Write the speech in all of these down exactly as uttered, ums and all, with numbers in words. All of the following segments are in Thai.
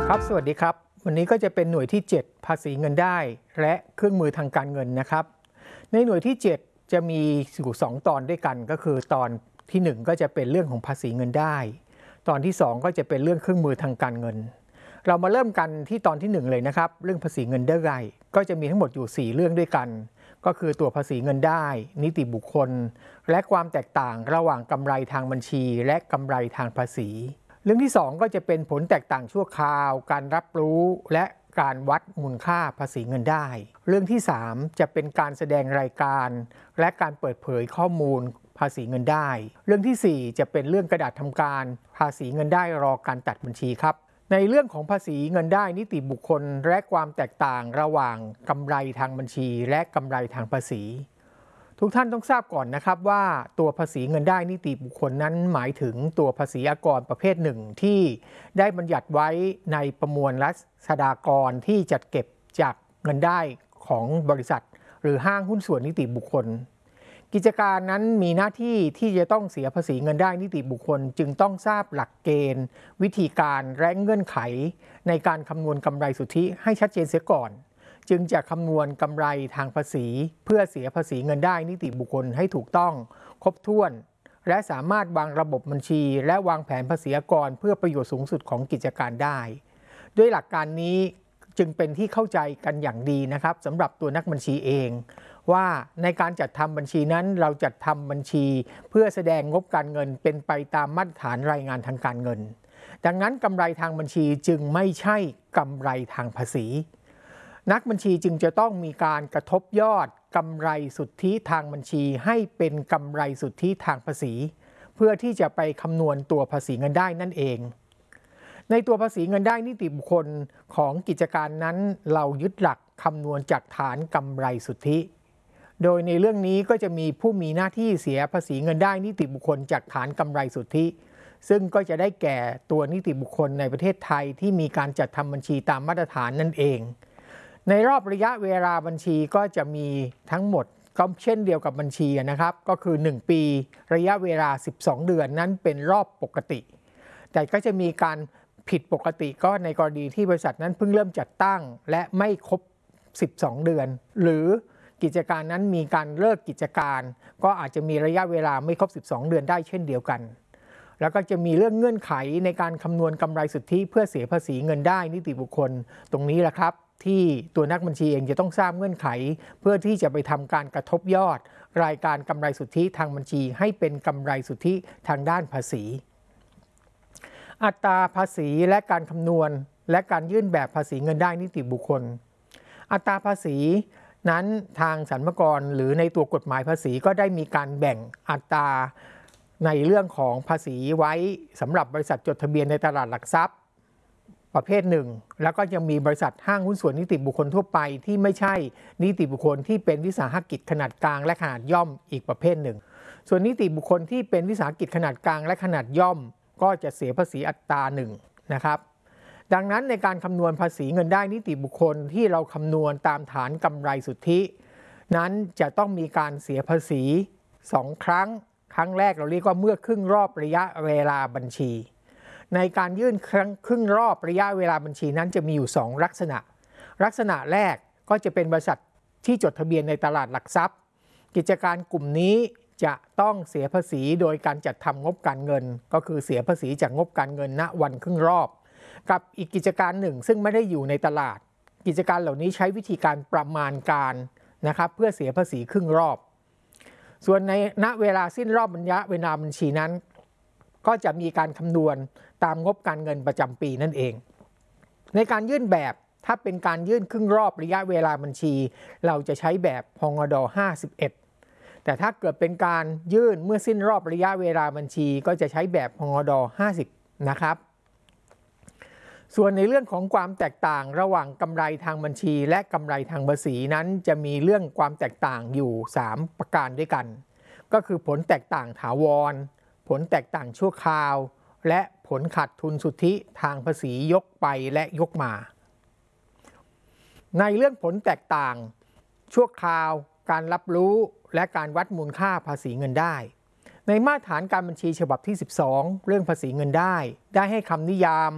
ครับสวัสดีครับวันนี้ก็จะเป็นหน่วยที่เจ็ดภาษีเงินได้และเครื่องมือทางการเงินนะครับในหน่วยที่เจ็ดจะมีอยู่สองตอนด้วยกันก็คือตอนที่หนึ่งก็จะเป็นเรื่องของภาษีเงินได้ตอนที่สองก็จะเป็นเรื่องเครื่องมือทางการเงินเรามาเริ่มกันที่ตอนที่หนึ่งเลยนะครับเรื่องภาษีเงินได้ก็จะมีทั้งหมดอยู่สี่เรื่องด้วยกันก็คือตัวภาษีเงินได้นิติบุคคลและความแตกต่างระหว่างกำไรทางบัญชีและกำไรทางภาษีเรื่องที่สองก็จะเป็นผลแตกต่างชั่วคราวการรับรู้และการวัดมูลค่าภาษีเงินได้เรื่องที่สามจะเป็นการแสดงรายการและการเปิดเผยข้อมูลภาษีเงินได้เรื่องที่สี่จะเป็นเรื่องกระดาษทำการภาษีเงินได้รอการตัดบัญชีครับในเรื่องของภาษีเงินได้นิติบุคคลและความแตกต่างระหว่างกำไรทางบัญชีและกำไรทางภาษีทุกท่านต้องทราบก่อนนะครับว่าตัวภาษีเงินได้นิติบุคคลนั้นหมายถึงตัวภาษีอากรประเภทหนึ่งที่ได้บัญญัติไว้ในประมวลรัษฎากรที่จัดเก็บจากเงินได้ของบริษัทหรือห้างหุ้นส่วนนิติบุคคลกิจการนั้นมีหน้าที่ที่จะต้องเสียภาษีเงินได้นิติบุคคลจึงต้องทราบหลักเกณฑ์วิธีการและเงื่อนไขในการคำนวณกำไรสุทธิให้ชัดเจนเสียก่อนจึงจะคำนวณกำไรทางภาษีเพื่อเสียภาษีเงินได้นิติบุคคลให้ถูกต้องครบถ้วนและสามารถวางระบบบัญชีและวางแผนภาษีอากรเพื่อประโยชน์สูงสุดของกิจการได้ด้วยหลักการนี้จึงเป็นที่เข้าใจกันอย่างดีนะครับสำหรับตัวนักบัญชีเองว่าในการจัดทำบัญชีนั้นเราจัดทำบัญชีเพื่อแสดงงบการเงินเป็นไปตามมาตรฐานรายงานทางการเงินดังนั้นกำไรทางบัญชีจึงไม่ใช่กำไรทางภาษีนักบัญชีจึงจะต้องมีการกระทบยอดกำไรสุทธิทางบัญชีให้เป็นกำไรสุทธิทางภาษีเพื่อที่จะไปคำนวณตัวภาษีเงินได้นั่นเองในตัวภาษีเงินได้นิติบุคคลของกิจการนั้นเรายึดหลักคำนวณจากฐานกำไรสุทธิโดยในเรื่องนี้ก็จะมีผู้มีหน้าที่เสียภาษีเงินได้นิติบุคคลจากฐานกำไรสุทธิซึ่งก็จะได้แก่ตัวนิติบุคคลในประเทศไทยที่มีการจัดทำบัญชีตามมาตรฐานนั่นเองในรอบระยะเวลาบัญชีก็จะมีทั้งหมดก็เช่นเดียวกับบัญชีนะครับก็คือหนึ่งปีระยะเวลาสิบสองเดือนนั้นเป็นรอบปกติแต่ก็จะมีการผิดปกติก็ในกรณีที่บริษัทนั้นเพิ่งเริ่มจัดตั้งและไม่ครบสิบสองเดือนหรือกิจการนั้นมีการเลิกกิจการก็อาจจะมีระยะเวลาไม่ครบสิบสองเดือนได้เช่นเดียวกันแล้วก็จะมีเรื่องเงื่อนไขในการคำนวณกำไรสุทธิเพื่อเสียภาษีเงินได้นิติบุคคลตรงนี้แหละครับที่ตัวนักบัญชีเองจะต้องทราบเงื่อนไขเพื่อที่จะไปทำการกระทบยอดรายการกำไรสุทธิทางบัญชีให้เป็นกำไรสุทธิทางด้านภาษีอัตราภาษีและการคำนวณและการยื่นแบบภาษีเงินได้นิติบุคคลอัตราภาษีนั้นทางสรรพากรหรือในตัวกฎหมายภาษีก็ได้มีการแบ่งอัตราในเรื่องของภาษีไว้สำหรับบริษัทจดทะเบียนในตลาดหลักทรัพย์ประเภทหนึ่งแล้วก็ยังมีบริษัทห้างหุ้นส่วนนิติบุคคลทั่วไปที่ไม่ใช่นิติบุคคลที่เป็นวิสาหกิจขนาดกลางและขนาดย่อมอีกประเภทหนึ่งส่วนนิติบุคคลที่เป็นวิสาหกิจขนาดกลางและขนาดย่อมก็จะเสียภาษีอัตราหนึ่งนะครับดังนั้นในการคำนวณภาษีเงินได้นิติบุคคลที่เราคำนวณตามฐานกำไรสุทธินั้นจะต้องมีการเสียภาษีสองครั้งครั้งแรกเราเรียกว่าเมื่อครึ่งรอบระยะเวลาบัญชีในการยื่นครั้งครึ่งรอบระยะเวลาบัญชีนั้นจะมีอยู่สองลักษณะลักษณะแรกก็จะเป็นบริษัทที่จดทะเบียนในตลาดหลักทรัพย์กิจการกลุ่มนี้จะต้องเสียภาษีโดยการจัดทำงบการเงินก็คือเสียภาษีจากงบการเงินณวันครึ่งรอบกับอีกกิจการหนึ่งซึ่งไม่ได้อยู่ในตลาดกิจการเหล่านี้ใช้วิธีการประมาณการนะครับเพื่อเสียภาษีครึ่งรอบส่วนในณเวลาสิ้นรอบระยะเวลาบัญชีนั้นก็จะมีการคำนวณตามงบการเงินประจำปีนั่นเองในการยื่นแบบถ้าเป็นการยื่นครึ่งรอบระยะเวลาบัญชีเราจะใช้แบบพงดห้าสิบเอ็ดแต่ถ้าเกิดเป็นการยื่นเมื่อสิ้นรอบระยะเวลาบัญชีก็จะใช้แบบพงดห้าสิบนะครับส่วนในเรื่องของความแตกต่างระหว่างกำไรทางบัญชีและกำไรทางภาษีนั้นจะมีเรื่องความแตกต่างอยู่สามประการด้วยกันก็คือผลแตกต่างถาวรผลแตกต่างชั่วคราวและผลขาดทุนสุทธิทางภาษียกไปและยกมาในเรื่องผลแตกต่างชั่วคราวการรับรู้และการวัดมูลค่าภาษีเงินได้ในมาตรฐานการบัญชีฉบับที่สิบสองเรื่องภาษีเงินได้ได้ให้คำนิยาม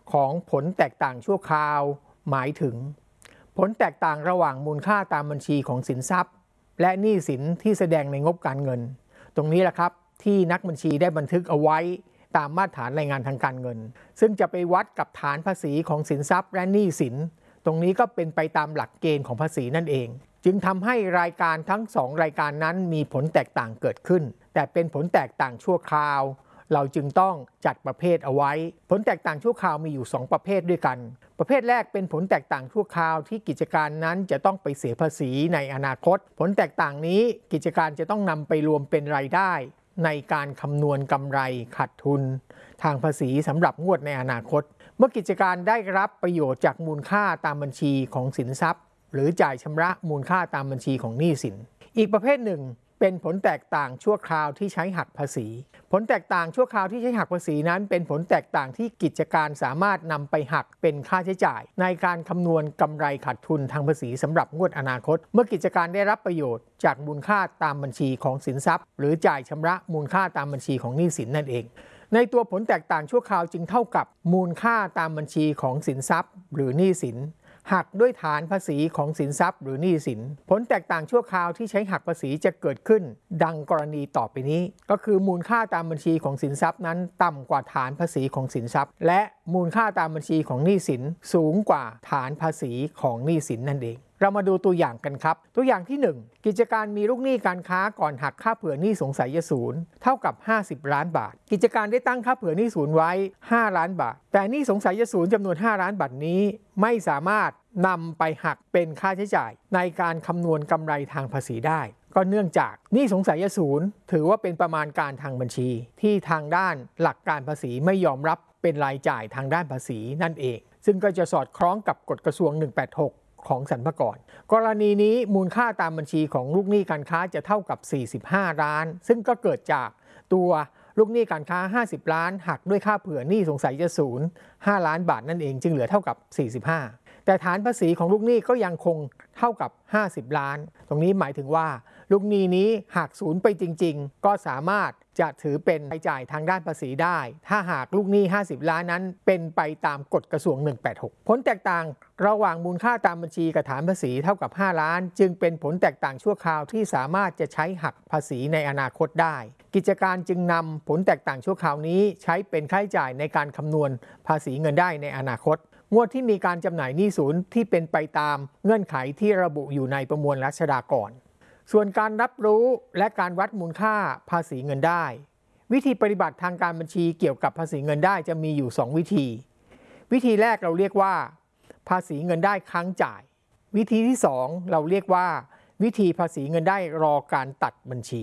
ของผลแตกต่างชั่วคราวหมายถึงผลแตกต่างระหว่างมูลค่าตามบัญชีของสินทรัพย์และหนี้สินที่แสดงในงบการเงินตรงนี้แหละครับที่นักบัญชีได้บันทึกเอาไว้ตามมาตรฐานรายงานทางการเงินซึ่งจะไปวัดกับฐานภาษีของสินทรัพย์และหนี้สินตรงนี้ก็เป็นไปตามหลักเกณฑ์ของภาษีนั่นเองจึงทำให้รายการทั้งสองรายการนั้นมีผลแตกต่างเกิดขึ้นแต่เป็นผลแตกต่างชั่วคราวเราจึงต้องจัดประเภทเอาไว้ผลแตกต่างชั่วคราวมีอยู่สองประเภทด้วยกันประเภทแรกเป็นผลแตกต่างชั่วคราวที่กิจการนั้นจะต้องไปเสียภาษีในอนาคตผลแตกต่างนี้กิจการจะต้องนำไปรวมเป็นรายได้ในการคำนวณกำไรขาดทุนทางภาษีสำหรับงวดในอนาคตเมื่อกิจการได้รับประโยชน์จากมูลค่าตามบัญชีของสินทรัพย์หรือจ่ายชำระมูลค่าตามบัญชีของหนี้สินอีกประเภทหนึ่งเป็นผลแตกต่างชั่วคราวที่ใช้หักภาษีผลแตกต่างชั่วคราวที่ใช้หักภาษีนั้นเป็นผลแตกต่างที่กิจการสามารถนำไปหักเป็นค่าใช้จ่ายในการคำนวณกำไรขาดทุนทางภาษีสำหรับงวดอนาคตเมื่อกิจการได้รับประโยชน์จากมูลค่าตามบัญชีของสินทรัพย์หรือจ่ายชำระมูลค่าตามบัญชีของหนี้สินนั่นเองในตัวผลแตกต่างชั่วคราวจึงเท่ากับมูลค่าตามบัญชีของสินทรัพย์หรือหนี้สินหักด้วยฐานภาษีของสินทรัพย์หรือหนี้สินผลแตกต่างชั่วคราวที่ใช้หักภาษีจะเกิดขึ้นดังกรณีต่อไปนี้ก็คือมูลค่าตามบัญชีของสินทรัพย์นั้นต่ำกว่าฐานภาษีของสินทรัพย์และมูลค่าตามบัญชีของหนี้สินสูงกว่าฐานภาษีของหนี้สินนั่นเองเรามาดูตัวอย่างกันครับตัวอย่างที่หนึ่งกิจการมีลูกหนี้การค้าก่อนหักค่าเผื่อหนี้สงสัยศูนย์เท่ากับห้าสิบล้านบาทกิจการได้ตั้งค่าเผื่อหนี้ศูนย์ไว้ห้าล้านบาทแต่หนี้สงสัยศูนย์จำนวนห้าล้านบาทนี้ไม่สามารถนำไปหักเป็นค่าใช้จ่ายในการคำนวณกำไรทางภาษีได้ก็เนื่องจากหนี้สงสัยศูนย์ถือว่าเป็นประมาณการทางบัญชีที่ทางด้านหลักการภาษีไม่ยอมรับเป็นรายจ่ายทางด้านภาษีนั่นเองซึ่งก็จะสอดคล้องกับกฎกระทรวงหนึ่งแปดหกของสรรพากรกรณีนี้มูลค่าตามบัญชีของลูกหนี้การค้าจะเท่ากับสี่สิบห้าล้านซึ่งก็เกิดจากตัวลูกหนี้การค้าห้าสิบล้านหักด้วยค่าเผื่อหนี้สงสัยจะศูนย์ห้าล้านบาทนั่นเองจึงเหลือเท่ากับสี่สิบห้าแต่ฐานภาษีของลูกหนี้ก็ยังคงเท่ากับห้าสิบล้านตรงนี้หมายถึงว่าลูกหนี้นี้หักศูนย์ไปจริงๆก็สามารถจะถือเป็นรายจ่ายทางด้านภาษีได้ถ้าหากลูกหนี้ห้าสิบล้านนั้นเป็นไปตามกฎกระทรวงหนึ่งแปดหกผลแตกต่างระหว่างมูลค่าตามบัญชีกับฐานภาษีเท่ากับห้าล้านจึงเป็นผลแตกต่างชั่วคราวที่สามารถจะใช้หักภาษีในอนาคตได้กิจการจึงนำผลแตกต่างชั่วคราวนี้ใช้เป็นค่าใช้จ่ายในการคำนวณภาษีเงินได้ในอนาคตงวดที่มีการจำหน่ายหนี้ศูนย์ที่เป็นไปตามเงื่อนไขที่ระบุอยู่ในประมวลรัชฎากรส่วนการรับรู้และการวัดมูลค่าภาษีเงินได้วิธีปฏิบัติทางการบัญชีเกี่ยวกับภาษีเงินได้จะมีอยู่สองวิธีวิธีแรกเราเรียกว่าภาษีเงินได้ค้างจ่ายวิธีที่สองเราเรียกว่าวิธีภาษีเงินได้รอการตัดบัญชี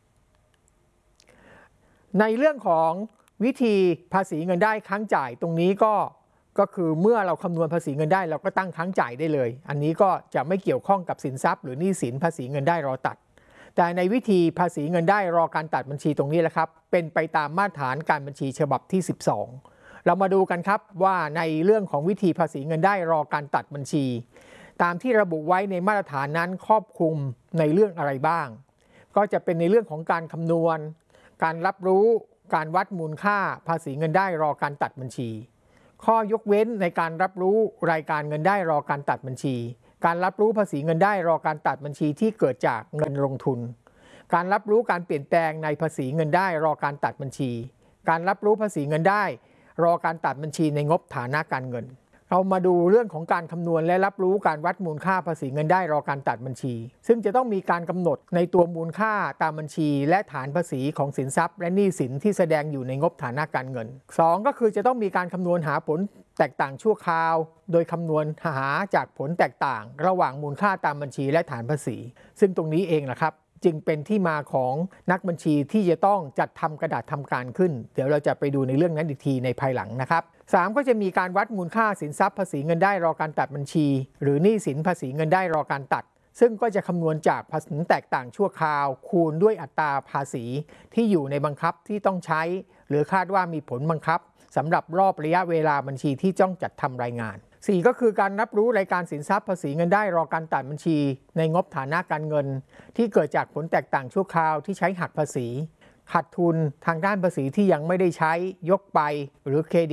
ในเรื่องของวิธีภาษีเงินได้ค้างจ่ายตรงนี้ก็ก็คือเมื่อเราคำนวณภาษีเงินได้เราก็ตั้งค้างจ่ายได้เลยอันนี้ก็จะไม่เกี่ยวข้องกับสินทรัพย์หรือหนี้สินภาษีเงินได้รอตัดแต่ในวิธีภาษีเงินได้รอการตัดบัญชีตรงนี้แหละครับเป็นไปตามมาตรฐานการบัญชีฉบับที่สิบสองเรามาดูกันครับว่าในเรื่องของวิธีภาษีเงินได้รอการตัดบัญชีตามที่ระบุไว้ในมาตรฐานนั้นครอบคลุมในเรื่องอะไรบ้างก็จะเป็นในเรื่องของการคำนวณการรับรู้การวัดมูลค่าภาษีเงินได้รอการตัดบัญชีข้อยกเว้นในการรับรู้รายการเงินได้รอการตัดบัญชีการรับรู้ภาษีเงินได้รอการตัดบัญชีที่เกิดจากเงินลงทุนการรับรู้การเปลี่ยนแปลงในภาษีเงินได้รอการตัดบัญชีการรับรู้ภาษีเงินได้รอการตัดบัญชีในงบฐานะการเงินเรามาดูเรื่องของการคำนวณและรับรู้การวัดมูลค่าภาษีเงินได้รอการตัดบัญชีซึ่งจะต้องมีการกำหนดในตัวมูลค่าตามบัญชีและฐานภาษีของสินทรัพย์และหนี้สินที่แสดงอยู่ในงบฐานะการเงินสองก็คือจะต้องมีการคำนวณหาผลแตกต่างชั่วคราวโดยคำนวณหาจากผลแตกต่างระหว่างมูลค่าตามบัญชีและฐานภาษีซึ่งตรงนี้เองแหละครับจึงเป็นที่มาของนักบัญชีที่จะต้องจัดทำกระดาษทำการขึ้นเดี๋ยวเราจะไปดูในเรื่องนั้นอีกทีในภายหลังนะครับสามก็จะมีการวัดมูลค่าสินทรัพย์ภาษีเงินได้รอการตัดบัญชีหรือหนี้สินภาษีเงินได้รอการตัดซึ่งก็จะคำนวณจากภาษีแตกต่างชั่วคราวคูณด้วยอัตราภาษีที่อยู่ในบังคับที่ต้องใช้หรือคาดว่ามีผลบังคับสำหรับรอบระยะเวลาบัญชีที่ต้องจัดทำรายงานสี่ก็คือการรับรู้รายการสินทรัพย์ภาษีเงินได้รอการตัดบัญชีในงบฐานะการเงินที่เกิดจากผลแตกต่างชั่วคราวที่ใช้หักภาษีขาดทุนทางด้านภาษีที่ยังไม่ได้ใช้ยกไปหรือเครดิต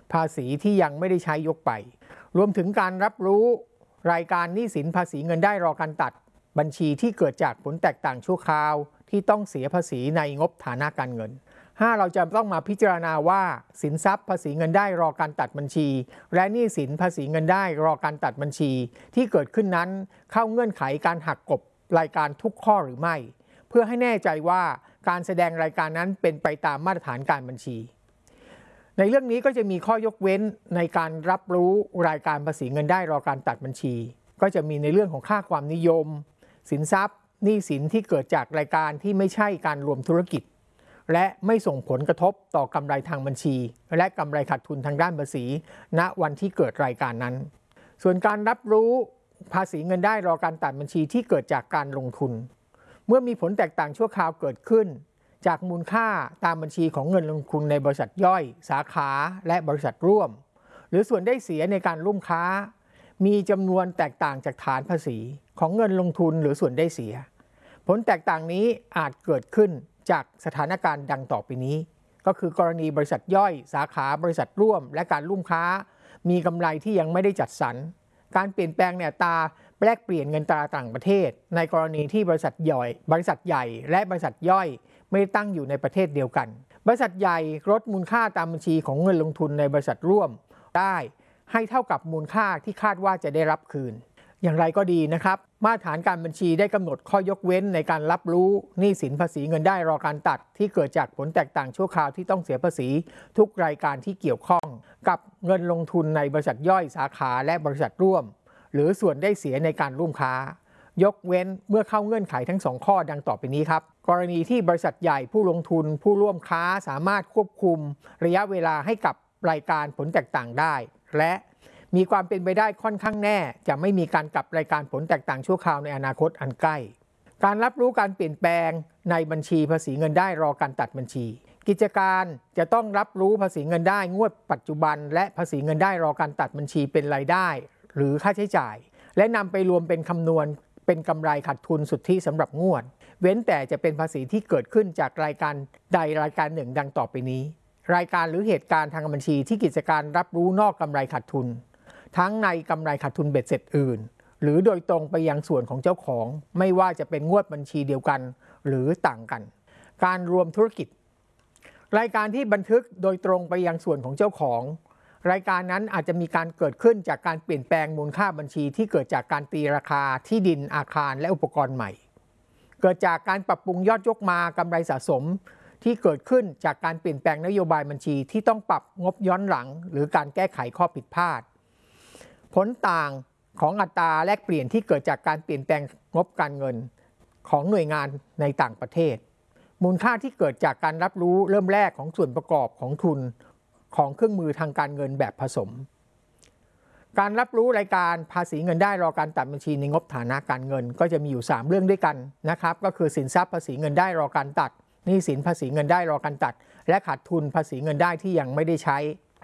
ภาษีที่ยังไม่ได้ใช้ยกไปรวมถึงการรับรู้รายการหนี้สินภาษีเงินได้รอการตัดบัญชีที่เกิดจากผลแตกต่างชั่วคราวที่ต้องเสียภาษีในงบฐานะการเงิน ห้า เราจะต้องมาพิจารณาว่าสินทรัพย์ภาษีเงินได้รอการตัดบัญชีและหนี้สินภาษีเงินได้รอการตัดบัญชีที่เกิดขึ้นนั้นเข้าเงื่อนไขการหักกลบรายการทุกข้อหรือไม่เพื่อให้แน่ใจว่าการแสดงรายการนั้นเป็นไปตามมาตรฐานการบัญชีในเรื่องนี้ก็จะมีข้อยกเว้นในการรับรู้รายการภาษีเงินได้รอการตัดบัญชีก็จะมีในเรื่องของค่าความนิยมสินทรัพย์หนี้สินที่เกิดจากรายการที่ไม่ใช่การรวมธุรกิจและไม่ส่งผลกระทบต่อกำไรทางบัญชีและกำไรขาดทุนทางด้านภาษีณวันที่เกิดรายการนั้นส่วนการรับรู้ภาษีเงินได้รอการตัดบัญชีที่เกิดจากการลงทุนเมื่อมีผลแตกต่างชั่วคราวเกิดขึ้นจากมูลค่าตามบัญชีของเงินลงทุนในบริษัทย่อยสาขาและบริษัทร่วมหรือส่วนได้เสียในการร่วมค้ามีจำนวนแตกต่างจากฐานภาษีของเงินลงทุนหรือส่วนได้เสียผลแตกต่างนี้อาจเกิดขึ้นจากสถานการณ์ดังต่อไปนี้ก็คือกรณีบริษัทย่อยสาขาบริษัทร่วมและการร่วมค้ามีกำไรที่ยังไม่ได้จัดสรรการเปลี่ยนแปลงในอัตราแลกเปลี่ยนเงินตราต่างประเทศในกรณีที่บริษัทย่อยบริษัทใหญ่และบริษัทย่อยไม่ได้ตั้งอยู่ในประเทศเดียวกันบริษัทใหญ่ลดมูลค่าตามบัญชีของเงินลงทุนในบริษัทร่วมได้ให้เท่ากับมูลค่าที่คาดว่าจะได้รับคืนอย่างไรก็ดีนะครับมาตรฐานการบัญชีได้กำหนดข้อยกเว้นในการรับรู้หนี้สินภาษีเงินได้รอการตัดที่เกิดจากผลแตกต่างชั่วคราวที่ต้องเสียภาษีทุกรายการที่เกี่ยวข้องกับเงินลงทุนในบริษัทย่อยสาขาและบริษัทร่วมหรือส่วนได้เสียในการร่วมค้ายกเว้นเมื่อเข้าเงื่อนไขทั้งสองข้อดังต่อไปนี้ครับกรณีที่บริษัทใหญ่ผู้ลงทุนผู้ร่วมค้าสามารถควบคุมระยะเวลาให้กับรายการผลแตกต่างได้และมีความเป็นไปได้ค่อนข้างแน่จะไม่มีการกลับรายการผลแตกต่างชั่วคราวในอนาคตอันใกล้การรับรู้การเปลี่ยนแปลงในบัญชีภาษีเงินได้รอการตัดบัญชีกิจการจะต้องรับรู้ภาษีเงินได้งวดปัจจุบันและภาษีเงินได้รอการตัดบัญชีเป็นรายได้หรือค่าใช้จ่ายและนำไปรวมเป็นคำนวณเป็นกำไรขาดทุนสุทธิสำหรับงวดเว้นแต่จะเป็นภาษีที่เกิดขึ้นจากรายการใดรายการหนึ่งดังต่อไปนี้รายการหรือเหตุการณ์ทางบัญชีที่กิจการรับรู้นอกกำไรขาดทุนทั้งในกำไรขาดทุนเบ็ดเสร็จอื่นหรือโดยตรงไปยังส่วนของเจ้าของไม่ว่าจะเป็นงวดบัญชีเดียวกันหรือต่างกันการรวมธุรกิจรายการที่บันทึกโดยตรงไปยังส่วนของเจ้าของรายการนั้นอาจจะมีการเกิดขึ้นจากการเปลี่ยนแปลงมูลค่าบัญชีที่เกิดจากการตีราคาที่ดินอาคารและอุปกรณ์ใหม่เกิดจากการปรับปรุงยอดยกมากำไรสะสมที่เกิดขึ้นจากการเปลี่ยนแปลงนโยบายบัญชีที่ต้องปรับงบย้อนหลังหรือการแก้ไขข้อผิดพลาดผลต่างของอัตราแลกเปลี่ยนที่เกิดจากการเปลี่ยนแปลงงบการเงินของหน่วยงานในต่างประเทศมูลค่าที่เกิดจากการรับรู้เริ่มแรกของส่วนประกอบของทุนของเครื่องมือทางการเงินแบบผสมการรับรู้รายการภาษีเงินได้รอการตัดบัญชีในงบฐานะการเงินก็จะมีอยู่สามเรื่องด้วยกันนะครับก็คือสินทรัพย์ภาษีเงินได้รอการตัดหนี้สินภาษีเงินได้รอการตัดและขาดทุนภาษีเงินได้ที่ยังไม่ได้ใช้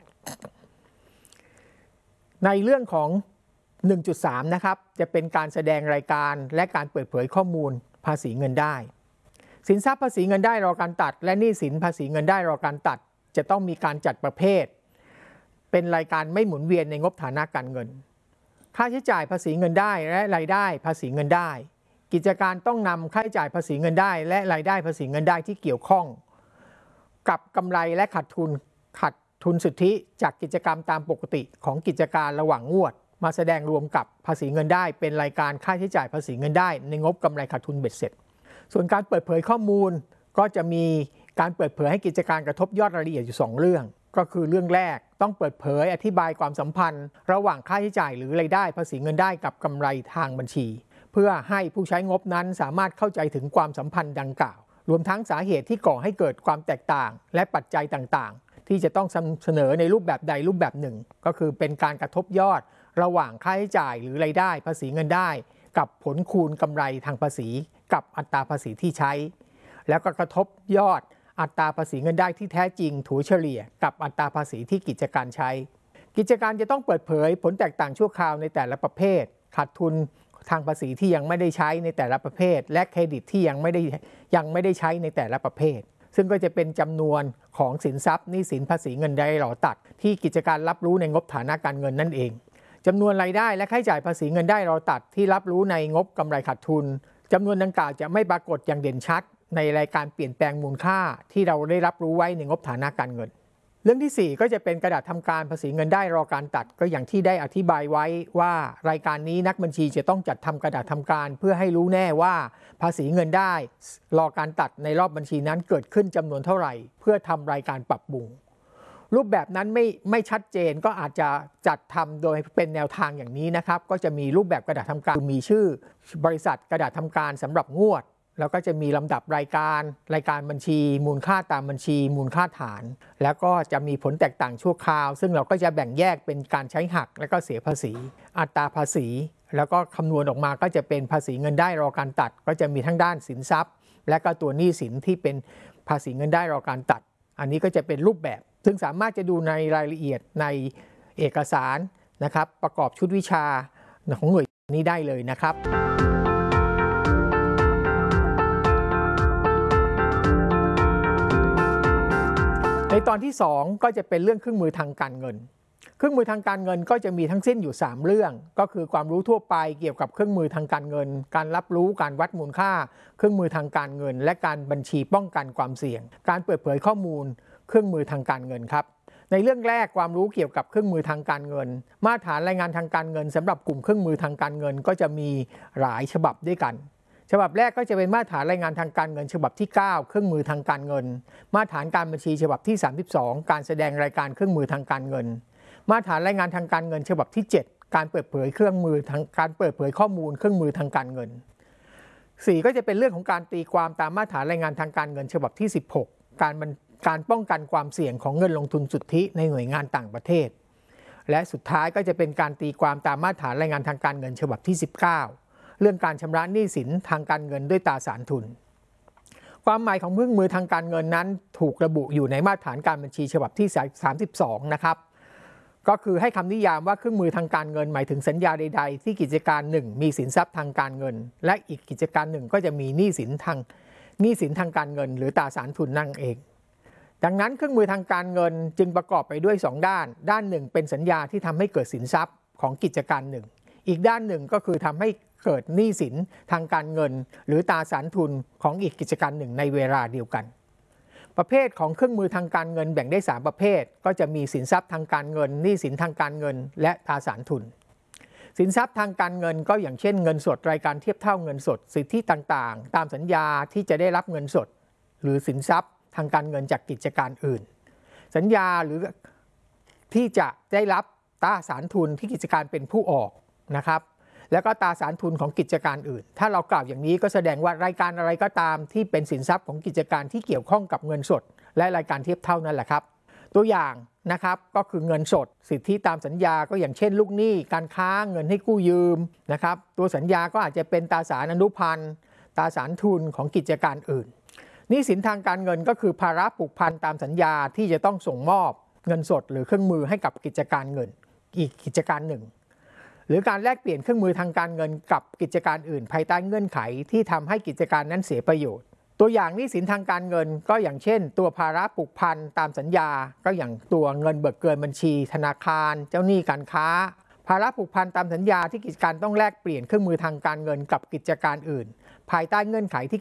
ในเรื่องของ หนึ่งจุดสาม นะครับจะเป็นการแสดงรายการและการเปิดเผยข้อมูลภาษีเงินได้สินทรัพย์ภาษีเงินได้รอการตัดและหนี้สินภาษีเงินได้รอการตัดจะต้องมีการจัดประเภทเป็นรายการไม่หมุนเวียนในงบฐานะการเงินค่าใช้จ่ายภาษีเงินได้และรายได้ภาษีเงินได้กิจการต้องนำค่าใช้จ่ายภาษีเงินได้และรายได้ภาษีเงินได้ที่เกี่ยวข้องกับกำไรและขาดทุนขาดทุนสุทธิจากกิจกรรมตามปกติของกิจการระหว่างงวดมาแสดงรวมกับภาษีเงินได้เป็นรายการค่าใช้จ่ายภาษีเงินได้ในงบกำไรขาดทุนเบ็ดเสร็จส่วนการเปิดเผยข้อมูลก็จะมีการเปิดเผยให้กิจการกระทบยอดรายละเอียดอยู่สองเรื่องก็คือเรื่องแรกต้องเปิดเผยอธิบายความสัมพันธ์ระหว่างค่าใช้จ่ายหรือรายได้ภาษีเงินได้กับกำไรทางบัญชีเพื่อให้ผู้ใช้งบนั้นสามารถเข้าใจถึงความสัมพันธ์ดังกล่าวรวมทั้งสาเหตุที่ก่อให้เกิดความแตกต่างและปัจจัยต่างๆที่จะต้องเสนอในรูปแบบใดรูปแบบหนึ่งก็คือเป็นการกระทบยอดระหว่างค่าใช้จ่ายหรือรายได้ภาษีเงินได้กับผลคูณกำไรทางภาษีกับอัตราภาษีที่ใช้แล้วก็กระทบยอดอัตราภาษีเงินได้ที่แท้จริงถัวเฉลี่ยกับอัตราภาษีที่กิจการใช้กิจการจะต้องเปิดเผยผลแตกต่างชั่วคราวในแต่ละประเภทขาดทุนทางภาษีที่ยังไม่ได้ใช้ในแต่ละประเภทและเครดิตที่ยังไม่ได้ยังไม่ได้ใช้ในแต่ละประเภทซึ่งก็จะเป็นจำนวนของสินทรัพย์หนี้สินภาษีเงินได้หล่อตัดที่กิจการรับรู้ในงบฐานะการเงินนั่นเองจำนวนรายได้และค่าใช้จ่ายภาษีเงินได้หล่อตัดที่รับรู้ในงบกำไรขาดทุนจำนวนดังกล่าวจะไม่ปรากฏอย่างเด่นชัดในรายการเปลี่ยนแปลงมูลค่าที่เราได้รับรู้ไว้ในงบฐานะการเงินเรื่องที่สี่ก็จะเป็นกระดาษทำการภาษีเงินได้รอการตัดก็อย่างที่ได้อธิบายไว้ว่ารายการนี้นักบัญชีจะต้องจัดทำกระดาษทำการเพื่อให้รู้แน่ว่าภาษีเงินได้รอการตัดในรอบบัญชีนั้นเกิดขึ้นจำนวนเท่าไหร่เพื่อทำรายการปรับปรุงรูปแบบนั้นไม่ไม่ชัดเจนก็อาจจะจัดทำโดยเป็นแนวทางอย่างนี้นะครับก็จะมีรูปแบบกระดาษทำการมีชื่อบริษัทกระดาษทำการสำหรับงวดแล้วก็จะมีลำดับรายการรายการบัญชีมูลค่าตามบัญชีมูลค่าฐานแล้วก็จะมีผลแตกต่างชั่วคราวซึ่งเราก็จะแบ่งแยกเป็นการใช้หักและก็เสียภาษีอัตราภาษีแล้วก็คำนวณออกมาก็จะเป็นภาษีเงินได้รอการตัดก็จะมีทั้งด้านสินทรัพย์และก็ตัวหนี้สินที่เป็นภาษีเงินได้รอการตัดอันนี้ก็จะเป็นรูปแบบซึ่งสามารถจะดูในรายละเอียดในเอกสารนะครับประกอบชุดวิชาของหน่วยนี้ได้เลยนะครับในตอนที่สองก็จะเป็นเรื่องเครื่องมือทางการเงินเครื่องมือทางการเงินก็จะมีทั้งสิ้นอยู่สามเรื่องก็คือความรู้ทั่วไปเกี่ยวกับเครื่องมือทางการเงินการรับรู้การวัดมูลค่าเครื่องมือทางการเงินและการบัญชีป้องกันความเสี่ยงการเปิดเผยข้อมูลเครื่องมือทางการเงินครับในเรื่องแรกความรู้เกี่ยวกับเครื่องมือทางการเงินมาตรฐานรายงานทางการเงินสำหรับกลุ่มเครื่องมือทางการเงินก็จะมีหลายฉบับด้วยกันฉบับแรกก็จะเป็นมาตรฐานรายงานทางการเงินฉบับที่เก้าเครื่องมือทางการเงินมาตรฐานการบัญชีฉบับที่สามสิบสองการแสดงรายการเครื่องมือทางการเงินมาตรฐานรายงานทางการเงินฉบับที่เจ็ดการเปิดเผยเครื่องมือทางการเปิดเผยข้อมูลเครื่องมือทางการเงินสี่ก็จะเป็นเรื่องของการตีความตามมาตรฐานรายงานทางการเงินฉบับที่สิบหกการการป้องกันความเสี่ยงของเงินลงทุนสุทธิในหน่วยงานต่างประเทศและสุดท้ายก็จะเป็นการตีความตามมาตรฐานรายงานทางการเงินฉบับที่สิบเก้าเรื่องการชำระหนี้สินทางการเงินด้วยตราสารทุนความหมายของเครื่องมือทางการเงินนั้นถูกระบุอยู่ในมาตรฐานการบัญชีฉบับที่สามสิบสองนะครับก็คือให้คำนิยามว่าเครื่องมือทางการเงินหมายถึงสัญญาใดๆที่กิจการหนึ่งมีสินทรัพย์ทางการเงินและอีกกิจการหนึ่งก็จะมีหนี้สินทางหนี้สินทางการเงินหรือตราสารทุนนั่นเองดังนั้นเครื่องมือทางการเงินจึงประกอบไปด้วยสองด้านด้านหนึ่งเป็นสัญญาที่ทำให้เกิดสินทรัพย์ของกิจการหนึ่งอีกด้านหนึ่งก็คือทำให้เกิดหนี้สินทางการเงินหรือตราสารทุนของอีกกิจการหนึ่งในเวลาเดียวกันประเภทของเครื่องมือทางการเงินแบ่งได้สามประเภทก็จะมีสินทรัพย์ทางการเงินหนี้สินทางการเงินและตราสารทุนสินทรัพย์ทางการเงินก็อย่างเช่นเงินสดรายการเทียบเท่าเงินสดสิทธิต่างๆตามสัญญาที่จะได้รับเงินสดหรือสินทรัพย์ทางการเงินจากกิจการอื่นสัญญาหรือที่จะได้รับตราสารทุนที่กิจการเป็นผู้ออกนะครับแล้วก็ตราสารทุนของกิจการอื่นถ้าเรากล่าวอย่างนี้ก็แสดงว่ารายการอะไรก็ตามที่เป็นสินทรัพย์ของกิจการที่เกี่ยวข้องกับเงินสดและรายการเทียบเท่านั่นแหละครับตัวอย่างนะครับก็คือเงินสดสิทธิตามสัญญาก็อย่างเช่นลูกหนี้การค้าเงินให้กู้ยืมนะครับตัวสัญญาก็อาจจะเป็นตราสารอนุพันธ์ตราสารทุนของกิจการอื่นหนี้สินทางการเงินก็คือภาระผูกพันตามสัญญาที่จะต้องส่งมอบเงินสดหรือเครื่องมือให้กับกิจการเงินอีกกิจการหนึ่งหรือการแลกเปลี่ยนเครื่องมือทางการเงินกับกิจการอื่นภายใต้เงื่อนไขที่ทำให้กิจการนั้นเสียประโยชน์ตัวอย่างหนี้สินทางการเงินก็อย่างเช่นตัวภาระผูกพันตามสัญญาก็อย่างตัวเงินเบิกเกินบัญชีธนาคารเจ้าหนี้การค้าภาระผูกพันตามสัญญาที่กิจการต้องแลกเปลี่ยนเครื่องมือทางการเงินกับกิจการอื่นภายใต้เงื่อนไขที่